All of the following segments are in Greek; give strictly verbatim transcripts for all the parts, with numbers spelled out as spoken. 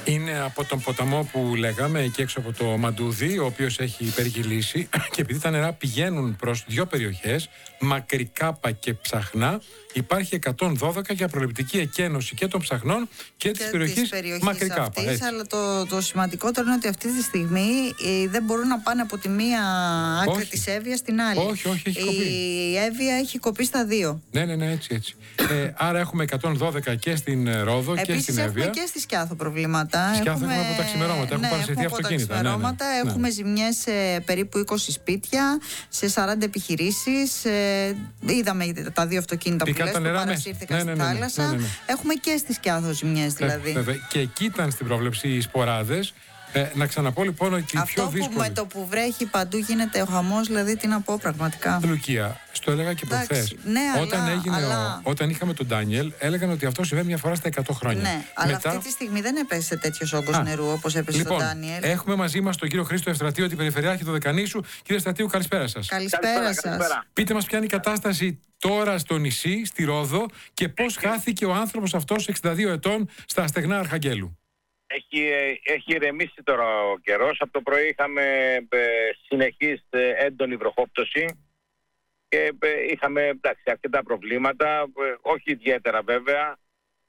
Είναι από τον ποταμό που λέγαμε εκεί έξω από το Μαντούδι, ο οποίος έχει υπεργυλήσει και επειδή τα νερά πηγαίνουν προς δύο περιοχές, Μακρικάπα και Ψαχνά, υπάρχει εκατόν δώδεκα για προληπτική εκένωση και των ψαχνών και, και της περιοχής, περιοχής Μακρικάπα. Αυτής, αλλά το, το σημαντικότερο είναι ότι αυτή τη στιγμή ε, δεν μπορούν να πάνε από τη μία άκρη όχι. της Εύβοιας στην άλλη. Όχι, όχι, έχει κοπεί. Η Εύβοια έχει κοπεί στα δύο. Ναι, ναι, ναι, έτσι, έτσι. ε, άρα έχουμε εκατόν δώδεκα και στην Ρόδο Επίσης, και στην Εύβοια. Έχουμε και στη Σκιάθο προβλήματα. Στη Σκιάθο έχουμε από τα ξημερώματα. Έχουν ναι, παρασυρθεί αυτοκίνητα. Ναι, ναι, ναι. Έχουμε ζημιές σε περίπου είκοσι σπίτια, σε σαράντα επιχειρήσεις. Ε, είδαμε τα δύο αυτοκίνητα που λες, που παρασύρθηκαν ναι, ναι, ναι, στη ναι, θάλασσα. ναι, ναι, ναι. Έχουμε και στη Σκιάθο ζημιές δηλαδή. Βέβαια. Και εκεί ήταν στην πρόβλεψη οι σποράδες. Ε, να ξαναπώ λοιπόν ότι αυτό πιο δύσκολο. Αυτό που με το που βρέχει παντού γίνεται ο χαμός, δηλαδή τι να πω πραγματικά. Λουκία, στο έλεγα και προχθές. Ναι, όταν, αλλά, έγινε αλλά... ο, όταν είχαμε τον Ντάνιελ, έλεγαν ότι αυτό συμβαίνει μια φορά στα εκατό χρόνια. Ναι, αλλά Μετά... αυτή τη στιγμή δεν έπεσε τέτοιος όγκος νερού όπως έπεσε λοιπόν, στον Ντάνιελ. Έχουμε μαζί μας τον κύριο Χρήστο Ευστρατείο, την Περιφερειάρχη του Δωδεκανήσου. Κύριε Ευστρατείου, καλησπέρα σας. Καλησπέρα σας. Πείτε μας ποια είναι η κατάσταση τώρα στο νησί, στη Ρόδο, και πώς χάθηκε ο άνθρωπος αυτός εξήντα δύο ετών στα στεγνά Αρχαγγέλου. Έχει, έχει ηρεμήσει τώρα ο καιρός. Από το πρωί είχαμε ε, συνεχής ε, έντονη βροχόπτωση και ε, είχαμε εντάξει, αρκετά προβλήματα, ε, όχι ιδιαίτερα βέβαια,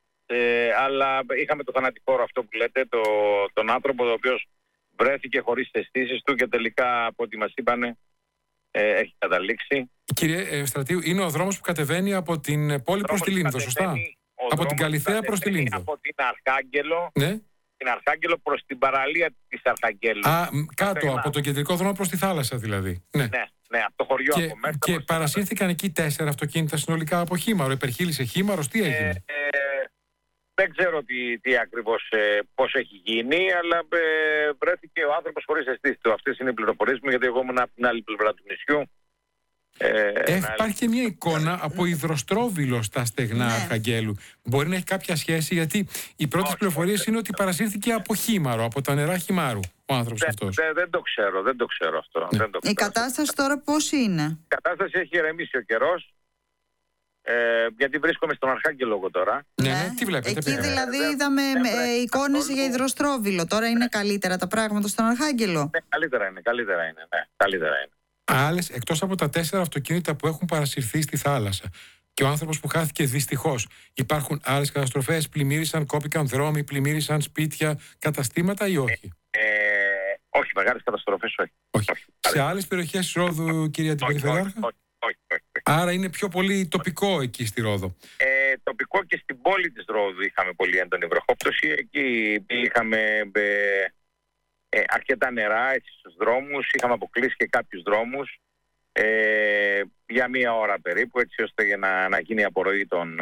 ε, αλλά είχαμε το θανατηφόρο αυτό που λέτε, το, τον άνθρωπο ο οποίος βρέθηκε χωρίς τις αισθήσεις του και τελικά από ό,τι μας είπανε ε, έχει καταλήξει. Κύριε Ευστρατείου, είναι ο δρόμος που κατεβαίνει από την πόλη προς τη Λίνδο, σωστά? Από την Καλιθέα προς τη Λίνδο. Από την Αρχάγγελο. Ναι. Την Αρχάγγελο προς την παραλία της Αρχαγγέλου. Α, κάτω από τον κεντρικό δρόμο προς τη θάλασσα δηλαδή. Ναι, ναι, ναι από το χωριό και, από μέσα. Και παρασύρθηκαν εκεί τέσσερα αυτοκίνητα συνολικά από χήμαρο. Υπερχείλησε χήμαρος, τι έγινε? Ε, ε, δεν ξέρω τι, τι ακριβώς, ε, πώς έχει γίνει, αλλά ε, βρέθηκε ο άνθρωπος χωρίς αισθήσεις του. Αυτές είναι οι πληροφορίες μου, γιατί εγώ ήμουν από την άλλη πλευρά του νησιού. Ε, ε, υπάρχει και μια εικόνα από υδροστρόβιλο στα στεγνά ναι. Αρχαγγέλου. Μπορεί να έχει κάποια σχέση, γιατί οι πρώτες πληροφορίες είναι ότι παρασύρθηκε από χήμαρο, από τα νερά χυμάρου ο άνθρωπος δεν, αυτός. Δεν, δεν το ξέρω, δεν το ξέρω αυτό. Ναι. Δεν το ξέρω. Η κατάσταση τώρα πώς είναι? Η κατάσταση έχει ηρεμήσει ο καιρός. Ε, γιατί βρίσκομαι στον Αρχάγγελο εγώ τώρα. Ναι, ναι, τι βλέπετε? Εκεί πήγαμε. δηλαδή είδαμε ε, εικόνες για υδροστρόβιλο. Τώρα είναι ναι. καλύτερα τα πράγματα στον Αρχάγγελο? Ναι, καλύτερα είναι, καλύτερα είναι. Ναι, καλύτερα είναι. Άλλες, εκτός από τα τέσσερα αυτοκίνητα που έχουν παρασυρθεί στη θάλασσα και ο άνθρωπος που χάθηκε δυστυχώς, υπάρχουν άλλες καταστροφές? Πλημμύρισαν, κόπηκαν δρόμοι, πλημμύρισαν σπίτια, καταστήματα ή όχι? Ε, ε, όχι, μεγάλες καταστροφές όχι. όχι. όχι. Σε άλλες περιοχές της Ρόδου, κυρία την Περιφερειάρχα? Όχι, όχι, όχι, όχι, όχι. Άρα είναι πιο πολύ τοπικό εκεί στη Ρόδο. Ε, τοπικό και στην πόλη της Ρόδου είχαμε πολύ έντονη βροχόπτωση. Εκεί είχαμε... Ε, Ε, αρκετά νερά έτσι, στους δρόμους, είχαμε αποκλείσει και κάποιους δρόμους ε, για μία ώρα περίπου, έτσι ώστε για να, να γίνει η απορροή των,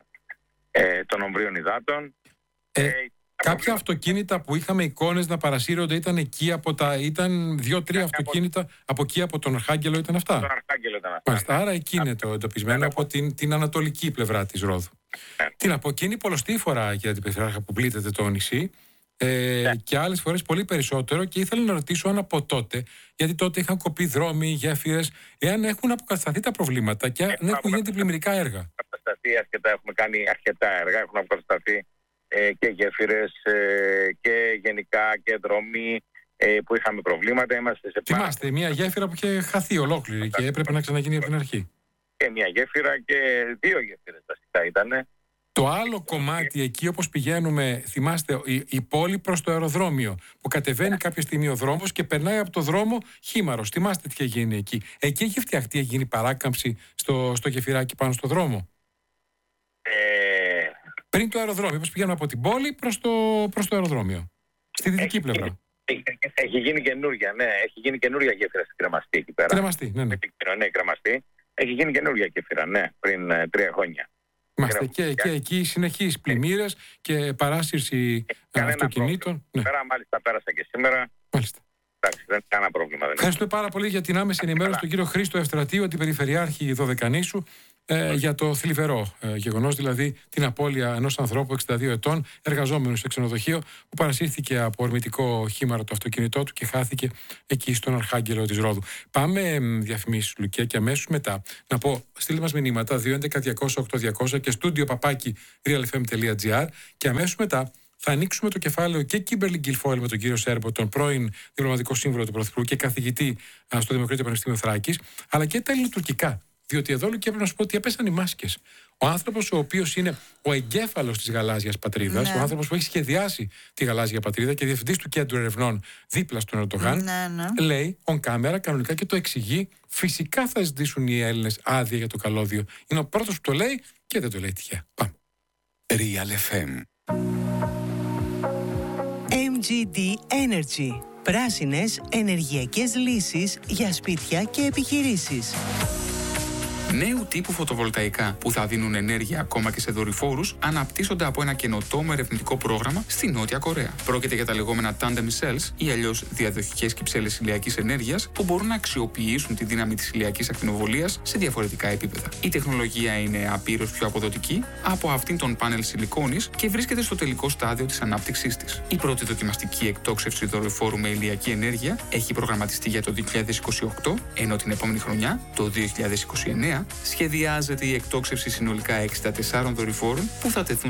ε, των ομβρίων υδάτων. Ε, ε, κάποια αυτοκίνητα που είχαμε εικόνες να παρασύρονται ήταν εκεί από τα, ήταν δύο-τρία ναι, αυτοκίνητα από... από εκεί από τον Αρχάγγελο ήταν αυτά? Τον Αρχάγγελο ήταν αυτά. Μάλιστα, άρα εκεί είναι το εντοπισμένο ναι, από την, την ανατολική πλευρά της Ρόδου. Ναι. Τι να πω, και είναι πολλωστή φορά για την Περιφερειάρχα που πλήττεται το νησί. Ε, yeah. Και άλλες φορές πολύ περισσότερο, και ήθελα να ρωτήσω αν από τότε, γιατί τότε είχαν κοπεί δρόμοι, γέφυρες, εάν έχουν αποκατασταθεί τα προβλήματα και αν έχουν γίνει πλημμυρικά έργα. Αρκετά, έχουμε κάνει αρκετά έργα, έχουν αποκατασταθεί ε, και γέφυρες ε, και γενικά και δρόμοι ε, που είχαμε προβλήματα. Είμαστε σε Θυμάστε, πάρα... μια γέφυρα που είχε χαθεί ολόκληρη και έπρεπε να ξαναγίνει από την αρχή. Και μια γέφυρα και δύο γέφυρες βασικά ήταν. Το άλλο κομμάτι εκεί, όπως πηγαίνουμε, θυμάστε, η, η πόλη προς το αεροδρόμιο, που κατεβαίνει κάποια στιγμή ο δρόμος και περνάει από το δρόμο χήμαρος. Θυμάστε τι έχει γίνει εκεί? Εκεί έχει φτιαχτεί, έχει γίνει παράκαμψη στο, στο γεφυράκι πάνω στο δρόμο. Ε... Πριν το αεροδρόμιο, όπως πηγαίνουμε από την πόλη προς το, προς το αεροδρόμιο. Στη δυτική έχει, πλευρά. Έχει, έχει γίνει καινούρια, ναι. Έχει γίνει καινούρια γέφυρα στην Κρεμαστή εκεί πέρα. Κρεμαστή, ναι, ναι. Ναι, Κρεμαστή. Έχει γίνει καινούρια γέφυρα, ναι, πριν ε, τρία χρόνια. Είμαστε και, και εκεί συνεχείς πλημμύρες και παράσυρση αυτοκινήτων. Ναι. Πέρα, μάλιστα πέρασα και σήμερα. Μάλιστα. Εντάξει, δεν είναι κανένα πρόβλημα. Ευχαριστούμε πάρα πολύ για την άμεση ενημέρωση του κύριο Χρήστο Ευστρατείου, την Περιφερειάρχη Δωδεκανήσου, ε, για το θλιβερό ε, γεγονός, δηλαδή την απώλεια ενός ανθρώπου εξήντα δύο ετών, εργαζόμενου σε ξενοδοχείο, που παρασύρθηκε από ορμητικό χήμαρο το αυτοκίνητό του και χάθηκε εκεί στον Αρχάγγελο της Ρόδου. Πάμε διαφημίσεις, Λουκία, και αμέσως μετά να πω, στείλτε μας μηνύματα δύο έντεκα διακόσια οκτώ διακόσια και στούντιο παπάκι realfm.gr, και αμέσως μετά θα ανοίξουμε το κεφάλαιο και Kimberly Guilfoyle με τον κύριο Σέρμπο, τον πρώην διπλωματικό σύμβουλο του Πρωθυπουργού και καθηγητή α, στο Δημοκρατικό Πανεπιστήμιο Θράκης, αλλά και τα ελληνοτουρκικά. Διότι εδώ και έπρεπε να σου πω ότι έπεσαν οι μάσκες. Ο άνθρωπος ο οποίος είναι ο εγκέφαλος της γαλάζιας πατρίδας, ναι. ο άνθρωπος που έχει σχεδιάσει τη γαλάζια πατρίδα και διευθυντής του κέντρου ερευνών δίπλα στον Ερντογάν, ναι, ναι. λέει on camera κανονικά και το εξηγεί. Φυσικά θα ζητήσουν οι Έλληνες άδεια για το καλώδιο. Είναι ο πρώτος που το λέει και δεν το λέει τυχαία. Πάμε. Real εφ εμ. εμ τζι ντι Energy. Πράσινες ενεργειακές λύσεις για σπίτια και επιχειρήσεις. Νέου τύπου φωτοβολταϊκά που θα δίνουν ενέργεια ακόμα και σε δορυφόρους αναπτύσσονται από ένα καινοτόμο ερευνητικό πρόγραμμα στη Νότια Κορέα. Πρόκειται για τα λεγόμενα tandem cells ή αλλιώς διαδοχικές κυψέλες ηλιακής ενέργειας που μπορούν να αξιοποιήσουν τη δύναμη της ηλιακής ακτινοβολίας σε διαφορετικά επίπεδα. Η τεχνολογία είναι απείρως πιο αποδοτική από αυτήν των πάνελ σιλικόνης και βρίσκεται στο τελικό στάδιο της ανάπτυξής της. Η πρώτη δοκιμαστική εκτόξευση δορυφόρου με ηλιακή ενέργεια έχει προγραμματιστεί για το δύο χιλιάδες είκοσι οκτώ, ενώ την επόμενη χρονιά, το δύο χιλιάδες είκοσι εννέα, σχεδιάζεται η εκτόξευση συνολικά εξήντα τεσσάρων δορυφόρων που θα τεθούν